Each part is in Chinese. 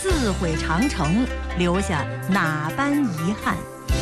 自毁长城，留下哪般遗憾？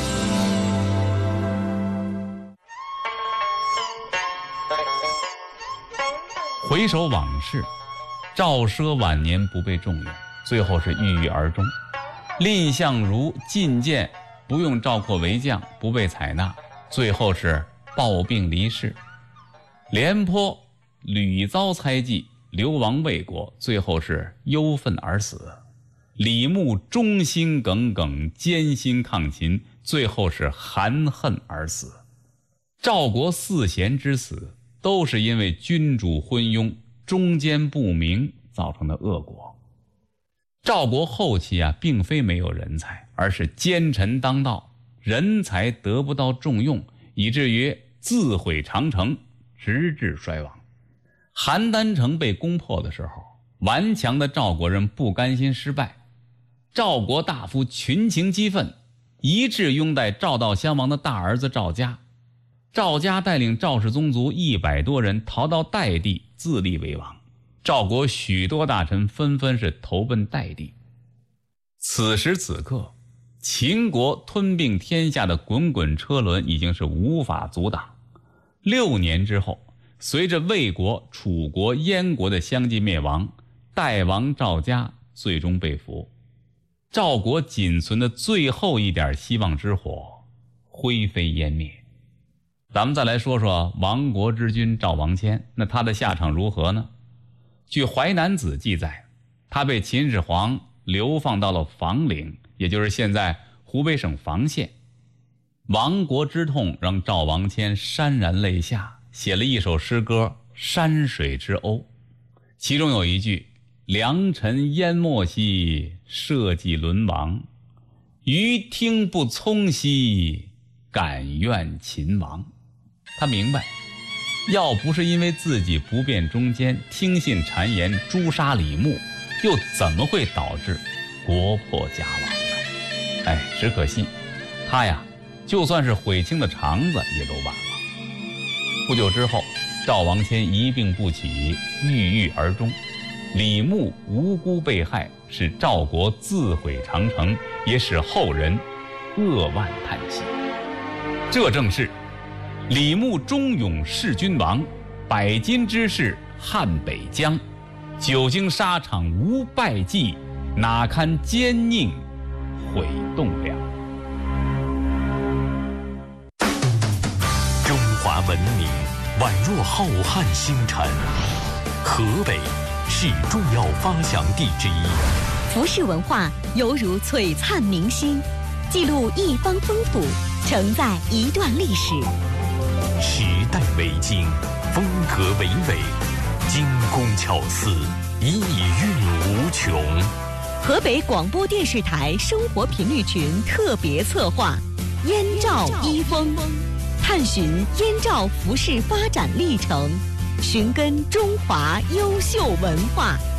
回首往事，赵奢晚年不被重用，最后是郁郁而终。蔺相如进谏不用赵括为将，不被采纳，最后是暴病离世。廉颇屡遭猜忌，流亡魏国，最后是忧愤而死。李牧忠心耿耿，艰辛抗秦，最后是含恨而死。赵国四贤之死，都是因为君主昏庸、忠奸不明造成的恶果。赵国后期并非没有人才，而是奸臣当道，人才得不到重用，以至于自毁长城，直至衰亡。邯郸城被攻破的时候，顽强的赵国人不甘心失败，赵国大夫群情激愤，一致拥戴赵悼襄王的大儿子赵嘉。赵嘉带领赵氏宗族100多人逃到代地，自立为王。赵国许多大臣纷纷是投奔代地。此时此刻，秦国吞并天下的滚滚车轮已经是无法阻挡。6年之后，随着魏国、楚国、燕国的相继灭亡，代王赵嘉最终被俘。赵国仅存的最后一点希望之火灰飞烟灭。咱们再来说说亡国之君赵王谦，那他的下场如何呢？据《淮南子》记载，他被秦始皇流放到了房陵，也就是现在湖北省房县。亡国之痛让赵王谦潸然泪下，写了一首诗歌《山水之鸥》，其中有一句：良辰淹没兮，社稷沦亡，余听不聪兮，感怨秦王。他明白，要不是因为自己不辨忠奸，听信谗言，诛杀李牧，又怎么会导致国破家亡呢？只可惜他就算是悔青的肠子也都晚了。不久之后，赵王谦一病不起，郁郁而终。李牧无辜被害，使赵国自毁长城，也使后人扼腕叹息。这正是李牧忠勇弑君王，百金之士汉北疆。久经沙场无败绩，哪堪奸佞毁栋梁。 中华文明宛若浩瀚星辰，河北是重要发祥地之一。 服饰文化犹如璀璨明星，记录一方风土，承载一段历史。 时代为经，风格为纬，精工巧思，意蕴无穷。 河北广播电视台生活频率群特别策划《燕赵衣风》，探寻燕赵服饰发展历程，寻根中华优秀文化。